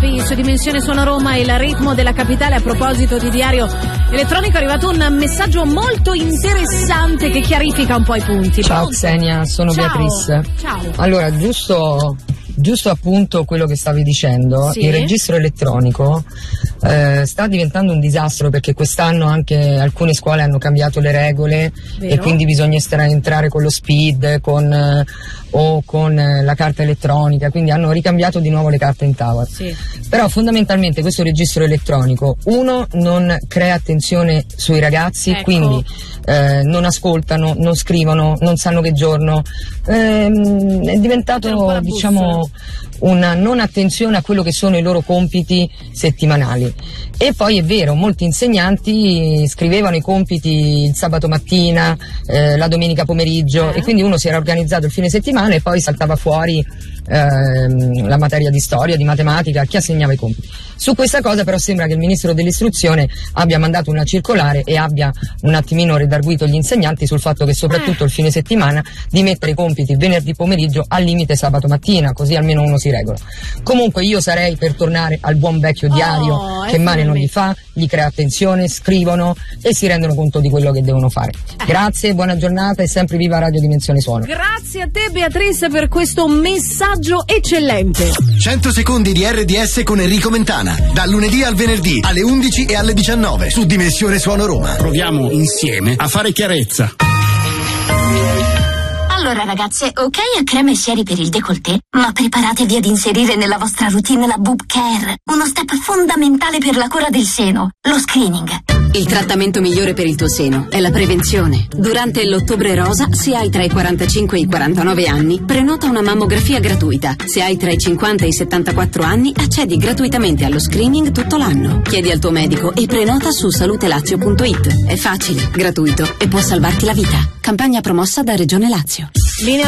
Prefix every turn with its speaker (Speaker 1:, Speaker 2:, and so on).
Speaker 1: Happy su Dimensione Suono Roma, il ritmo della capitale. A proposito di diario elettronico, è arrivato un messaggio molto interessante che chiarifica un po' i punti.
Speaker 2: Ciao Xenia, sono Beatrice.
Speaker 1: Ciao.
Speaker 2: Allora, giusto appunto quello che stavi dicendo,
Speaker 1: sì.
Speaker 2: Il registro elettronico sta diventando un disastro, perché quest'anno anche alcune scuole hanno cambiato le regole. Vero. E quindi bisogna entrare con lo SPID o con la carta elettronica, quindi hanno ricambiato di nuovo le carte in tavola.
Speaker 1: Sì.
Speaker 2: Però fondamentalmente questo registro elettronico, uno, non crea attenzione sui ragazzi,
Speaker 1: ecco.
Speaker 2: Quindi non ascoltano, non scrivono, non sanno che giorno, è diventato, diciamo, una non attenzione a quello che sono i loro compiti settimanali. E poi è vero, molti insegnanti scrivevano i compiti il sabato mattina, la domenica pomeriggio, e quindi uno si era organizzato il fine settimana e poi saltava fuori la materia di storia, di matematica, chi assegnava i compiti. Su questa cosa però sembra che il ministro dell'istruzione abbia mandato una circolare e abbia un attimino redarguito gli insegnanti sul fatto che soprattutto il fine settimana di mettere i compiti venerdì pomeriggio, al limite sabato mattina, così almeno uno si regola. Comunque io sarei per tornare al buon vecchio diario, che male non gli fa, gli crea attenzione, scrivono e si rendono conto di quello che devono fare. Grazie, buona giornata e sempre viva Radio Dimensione Suono.
Speaker 1: Grazie a te Beatrice per questo messaggio eccellente.
Speaker 3: 100 secondi di RDS con Enrico Mentana, dal lunedì al venerdì alle 11 e alle 19 su Dimensione Suono Roma.
Speaker 4: Proviamo insieme a fare chiarezza.
Speaker 5: Allora ragazze, ok a creme e sieri per il décolleté, ma preparatevi ad inserire nella vostra routine la boob care, uno step fondamentale per la cura del seno, lo screening.
Speaker 6: Il trattamento migliore per il tuo seno è la prevenzione. Durante l'Ottobre Rosa, se hai tra i 45 e i 49 anni, prenota una mammografia gratuita. Se hai tra i 50 e i 74 anni, accedi gratuitamente allo screening tutto l'anno. Chiedi al tuo medico e prenota su salutelazio.it. È facile, gratuito e può salvarti la vita. Campagna promossa da Regione Lazio.